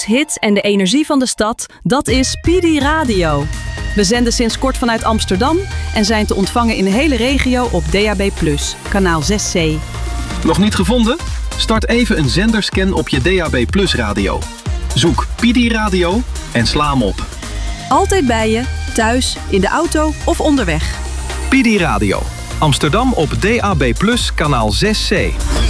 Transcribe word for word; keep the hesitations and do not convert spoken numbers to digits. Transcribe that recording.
Nieuws, hits en de energie van de stad, dat is P D Radio. We zenden sinds kort vanuit Amsterdam en zijn te ontvangen in de hele regio op D A B plus, kanaal zes C. Nog niet gevonden? Start even een zenderscan op je D A B plus radio. Zoek P D Radio en sla hem op. Altijd bij je, thuis, in de auto of onderweg. P D Radio. Amsterdam op D A B plus, kanaal zes C.